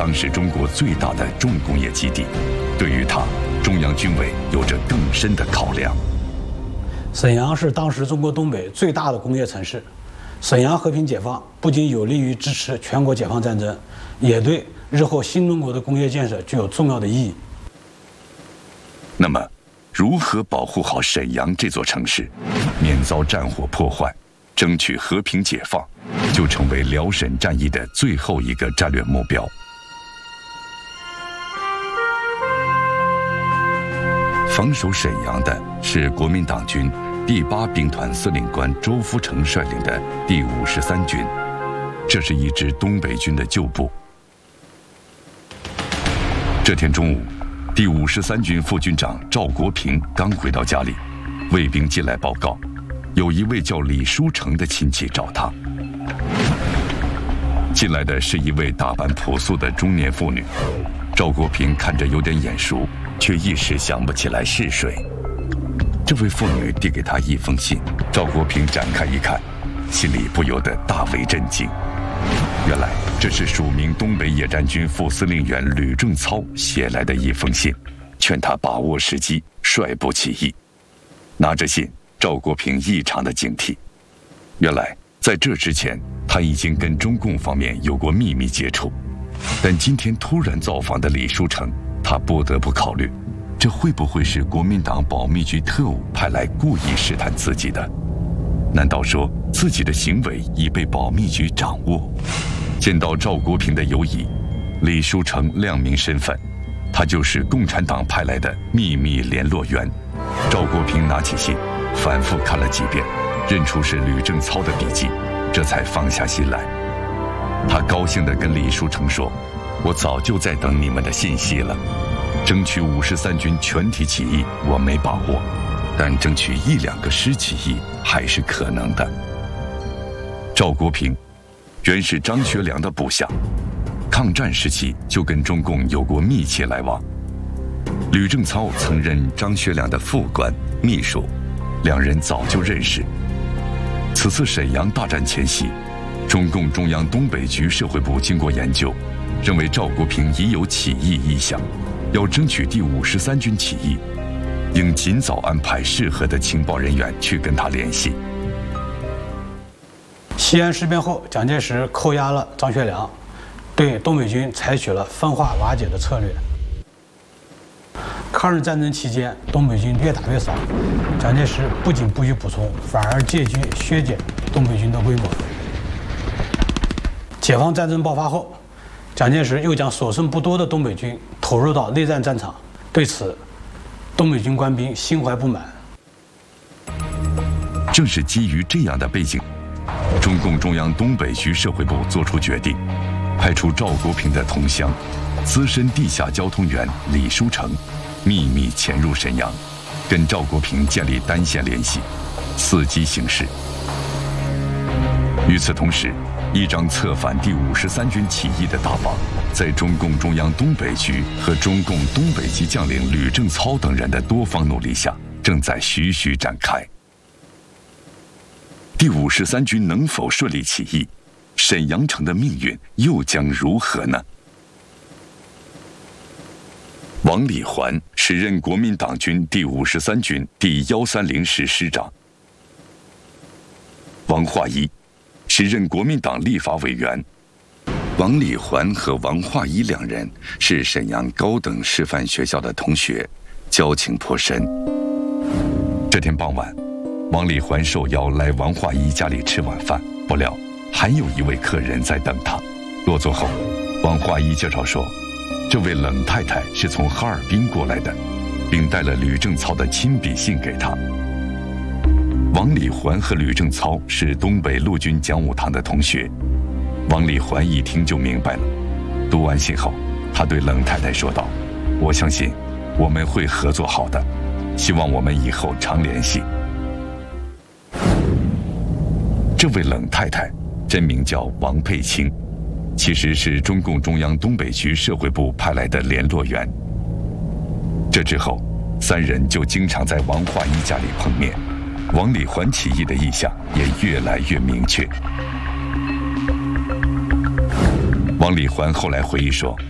当时中国最大的重工业基地，对于它，中央军委有着更深的考量。 沈阳是当时中国东北最大的工业城市，沈阳和平解放不仅有利于支持全国解放战争，也对日后新中国的工业建设具有重要的意义。 那么，如何保护好沈阳这座城市，免遭战火破坏，争取和平解放，就成为辽沈战役的最后一个战略目标。防守沈阳的是国民党军第8兵团司令官周福成率领的第53军，这是一支东北军的旧部。这天中午，第53军副军长赵国平刚回到家里，卫兵进来报告，有一位叫李书成的亲戚找他。进来的是一位打扮朴素的中年妇女，赵国平看着有点眼熟，却一时想不起来是谁。这位妇女递给他一封信，赵国平展开一看，心里不由得大为震惊。原来这是署名东北野战军副司令员吕正操写来的一封信，劝他把握时机，率部起义。拿着信，赵国平异常的警惕。原来在这之前，他已经跟中共方面有过秘密接触，但今天突然造访的李书成，他不得不考虑，这会不会是国民党保密局特务派来故意试探自己的？难道说自己的行为已被保密局掌握？见到赵国平的犹疑，李书成亮明身份，他就是共产党派来的秘密联络员。赵国平拿起信，反复看了几遍，认出是吕正操的笔迹，这才放下心来。他高兴地跟李书成说：“我早就在等你们的信息了。争取53军全体起义，我没把握，但争取1、2个师起义还是可能的。”赵国平原是张学良的部下，抗战时期就跟中共有过密切来往。吕正操曾任张学良的副官、秘书，两人早就认识。此次沈阳大战前夕，中共中央东北局社会部经过研究，认为赵国平已有起义意向，要争取第53军起义，应尽早安排适合的情报人员去跟他联系。 西安事变后，蒋介石扣押了张学良，对东北军采取了分化瓦解的策略。抗日战争期间，东北军越打越少，蒋介石不仅不予补充，反而借机削减东北军的规模。解放战争爆发后，蒋介石又将所剩不多的东北军投入到内战战场，对此，东北军官兵心怀不满。 正是基于这样的背景，中共中央东北局社会部作出决定，派出赵国平的同乡、资深地下交通员李书成，秘密潜入沈阳，跟赵国平建立单线联系，伺机行事。与此同时，一张策反第53军起义的大网，在中共中央东北局和中共东北籍将领吕正操等人的多方努力下，正在徐徐展开。第53军能否顺利起义？沈阳城的命运又将如何呢？王礼环时任国民党军第53军第130师师长。王化一时任国民党立法委员。王礼环和王化一两人是沈阳高等师范学校的同学，交情颇深。这天傍晚，王礼环受邀来王化一家里吃晚饭，不料还有一位客人在等他。落座后，王化一介绍说，这位冷太太是从哈尔滨过来的，并带了吕正操的亲笔信给他。王礼环和吕正操是东北陆军讲武堂的同学。王礼环一听就明白了，读完信后，他对冷太太说道：“我相信我们会合作好的，希望我们以后常联系。”这位冷太太真名叫王佩清，其实是中共中央东北局社会部派来的联络员。这之后，三人就经常在王化一家里碰面，王礼环起义的意向也越来越明确。王礼环后来回忆说，